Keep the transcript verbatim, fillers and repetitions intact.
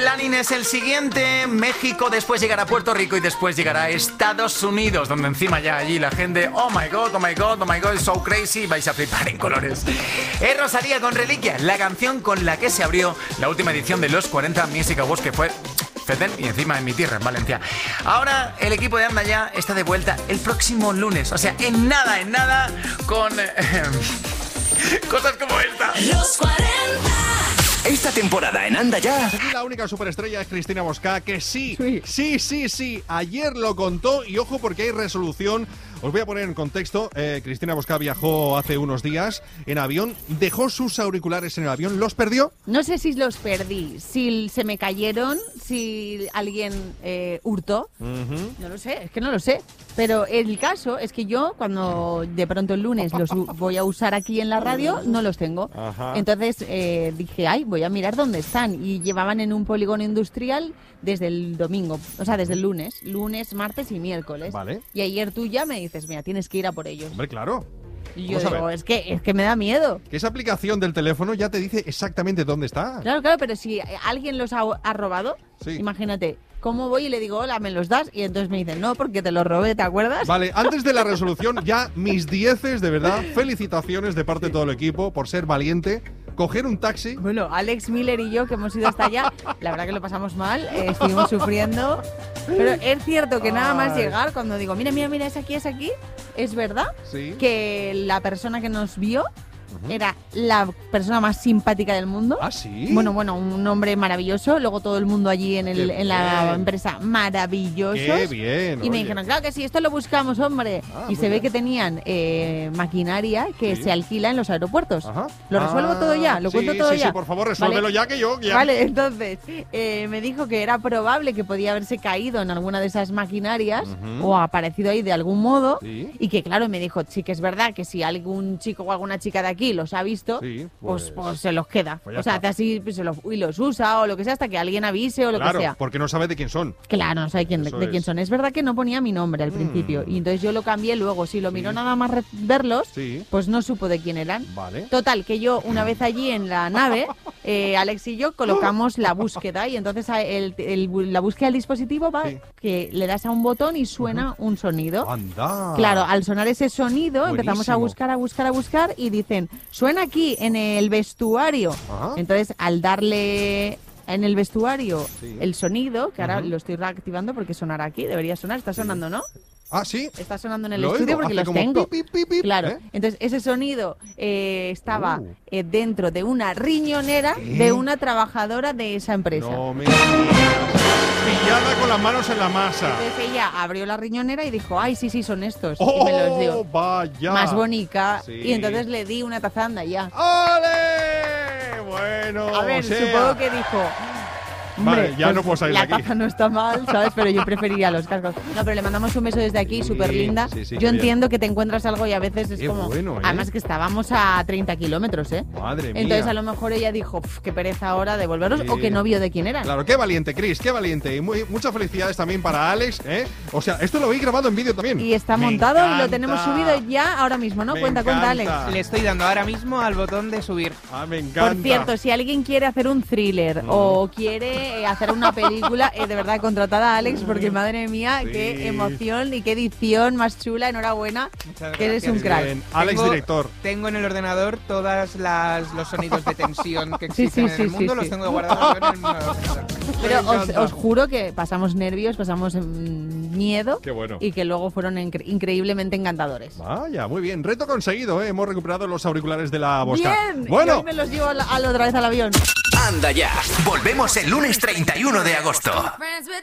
planning es el siguiente. México, después llegará Puerto Rico y después llegará Estados Unidos, donde encima ya allí la gente, oh my god, oh my god, oh my god, it's so crazy, vais a flipar en colores. Es Rosalía con Reliquia, la canción con la que se abrió la última edición de los cuarenta Music Awards, que fue Feten, y encima en mi tierra, en Valencia. Ahora el equipo de Anda Ya está de vuelta el próximo lunes, o sea, en nada, en nada, con eh, cosas como esta. Los cuarenta. Esta temporada en Anda Ya. Aquí la única superestrella es Cristina Boscá, que sí, Sí. sí, sí, sí, ayer lo contó, y ojo porque hay resolución. Os voy a poner en contexto. eh, Cristina Boscá viajó hace unos días en avión, dejó sus auriculares en el avión, ¿los perdió? No sé si los perdí, si se me cayeron, si alguien eh, hurtó. Uh-huh. No lo sé, es que no lo sé. Pero el caso es que yo, cuando de pronto el lunes los u- voy a usar aquí en la radio, no los tengo. Ajá. Entonces eh, dije, ay, voy a mirar dónde están. Y llevaban en un polígono industrial desde el domingo, o sea, desde el lunes. Lunes, martes y miércoles. Vale. Y ayer tú ya me dices, mira, tienes que ir a por ellos. Hombre, claro. Y yo Vamos a digo, ver. es que, es que me da miedo. Que esa aplicación del teléfono ya te dice exactamente dónde está. Claro, claro, pero si alguien los ha, ha robado, Sí. imagínate, ¿cómo voy y le digo, hola, me los das? Y entonces me dicen, no, porque te los robé, ¿te acuerdas? Vale, antes de la resolución, ya mis dieces, de verdad, felicitaciones de parte de todo el equipo por ser valiente, coger un taxi. Bueno, Alex Miller y yo, que hemos ido hasta allá, la verdad que lo pasamos mal, eh, estuvimos sufriendo. Pero es cierto que nada más Ay. llegar, cuando digo, mira, mira, mira, es aquí, es aquí, es verdad Sí. que la persona que nos vio era la persona más simpática del mundo. ¿Ah, sí? Bueno, bueno, un hombre maravilloso. Luego todo el mundo allí en, el, Qué en la bien. empresa, maravillosos. Qué bien. Y me oye. dijeron, claro que sí, esto lo buscamos, hombre. Ah, y muy se ve bien. que tenían eh, maquinaria que Sí. se alquila en los aeropuertos. Ajá. ¿Lo resuelvo Ah, todo ya? ¿Lo sí, cuento todo sí, ya? Sí, por favor, resuélvelo Vale. ya que yo. Ya. Vale, entonces eh, me dijo que era probable que podía haberse caído en alguna de esas maquinarias Ujú. o aparecido ahí de algún modo. Sí. Y que claro, me dijo, sí que es verdad que si algún chico o alguna chica de aquí los ha visto, Sí, pues, pues- pues se los queda. pues ya o sea, está. hace así pues, se los, y los usa o lo que sea hasta que alguien avise o lo Claro, que sea. porque no sabe de quién son. Claro, no sé quién, Eso de es. quién son. Es verdad que no ponía mi nombre al Mm. principio. Y entonces yo lo cambié luego. Si lo miró nada más re- verlos, Sí. pues no supo de quién eran. Vale. Total, que yo una vez allí en la nave, eh, Alex y yo colocamos la búsqueda y entonces a- el- el- la búsqueda del dispositivo va Sí. que le das a un botón y suena un sonido. Anda. Claro, al sonar ese sonido empezamos a Buenísimo. buscar, a buscar, a buscar y dicen, suena aquí en el vestuario. Ajá. Entonces, al darle en el vestuario Sí. el sonido, que ahora Ujú. lo estoy reactivando porque sonará aquí, debería sonar, está sonando, ¿no? Ah, sí. Está sonando en el Lo estudio oigo, porque hace los como tengo. pi, pi, pi, pi, Claro, ¿eh? entonces ese sonido eh, estaba Uh. eh, dentro de una riñonera ¿Qué? de una trabajadora de esa empresa. No me digas. Pillada con las manos en la masa. Entonces ella abrió la riñonera y dijo, ay, sí, sí, son estos. ¡Oh, y me los dio. vaya! Más bonica. Sí. Y entonces le di una tazanda ya. ¡Ale! Bueno, A ver, o sea, supongo que dijo... Vale, "Hombre, ya pues no puedo salir la de aquí". taza no está mal, ¿sabes? Pero yo preferiría los cascos. No, pero le mandamos un beso desde aquí, Sí, súper linda. sí, sí, yo qué bien. entiendo que te encuentras algo y a veces es Qué como... bueno, ¿eh? Además que estábamos a treinta kilómetros, ¿eh? Madre mía. Entonces a lo mejor ella dijo, "Pf, qué pereza ahora devolverlos", Sí. o que no vio de quién eran. Claro, qué valiente, Chris, qué valiente. Y muy, muchas felicidades también para Alex, ¿eh? O sea, esto lo vi grabado en vídeo también. Y está Me montado y lo encanta. tenemos subido ya ahora mismo, ¿no? Me cuenta, cuenta, encanta. Alex. Le estoy dando ahora mismo al botón de subir. Ah, me encanta. Por cierto, si alguien quiere hacer un thriller o quiere eh, hacer una película, eh, de verdad contratada a Alex, porque madre mía, Sí. qué emoción y qué edición más chula, enhorabuena, Muchas que eres gracias. un crack. Bien. Alex, Tengo- director. Tengo en el ordenador todos los sonidos de tensión que Sí, existen sí, en el sí, mundo, sí, los sí. tengo guardados yo en el mismo ordenador. Pero Me os, encanta. os juro que pasamos nervios, pasamos mm, miedo Qué bueno. y que luego fueron incre- increíblemente encantadores. Vaya, muy bien. Reto conseguido, ¿eh? Hemos recuperado los auriculares de la Bosca. Bien, y Bueno. hoy me los llevo a la- a la otra vez al avión. Anda Ya. Volvemos el lunes treinta y uno de agosto.